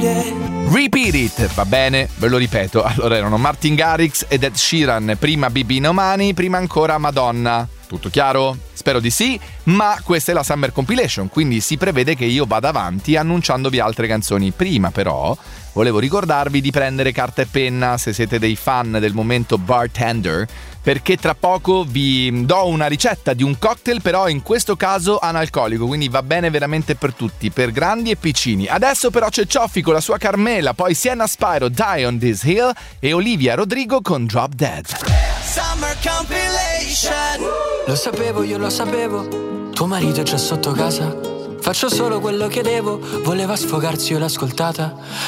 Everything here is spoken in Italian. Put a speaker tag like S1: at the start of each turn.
S1: Repeat It, va bene, ve lo ripeto. Allora erano Martin Garrix ed Ed Sheeran, prima BB No Money, prima ancora Madonna. Tutto chiaro? Spero di sì, ma questa è la Summer Compilation, quindi si prevede che io vada avanti annunciandovi altre canzoni. Prima però volevo ricordarvi di prendere carta e penna se siete dei fan del momento bartender, perché tra poco vi do una ricetta di un cocktail, però in questo caso analcolico, quindi va bene veramente per tutti, per grandi e piccini. Adesso però c'è Cioffi con la sua Carmela, poi Sienna Spyro, Die on This Hill e Olivia Rodrigo con Drop Dead.
S2: Summer Compilation.
S3: Lo sapevo, io lo sapevo, tuo marito è già sotto casa. Faccio solo quello che devo, voleva sfogarsi, io l'ho ascoltata.